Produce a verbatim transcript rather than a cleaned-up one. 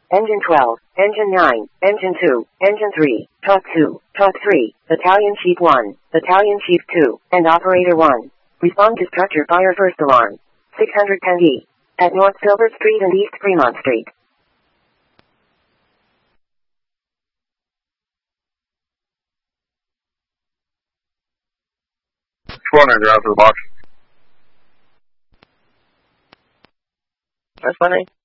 Engine twelve, Engine nine, Engine two, Engine three, Talk two, Talk three, Battalion Chief one, Battalion Chief two, and Operator one. Respond to structure fire first alarm. six hundred ten E. At North Silver Street and East Fremont Street. one hundred, out for the box. That's funny.